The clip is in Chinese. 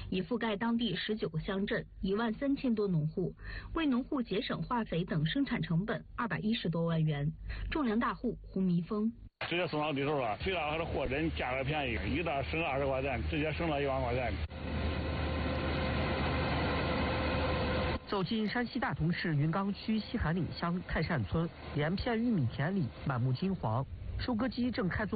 已覆盖当地19个乡镇，13000多农户，为农户节省化肥等生产成本210多万元。种粮大户胡弥峰。 直接送到地头了，肥料和货真价格便宜，一袋省20块钱，直接省了1万块钱。 走进山西大同市云冈区西韩岭乡泰善村，连片玉米田里满目金黄，收割机正开作。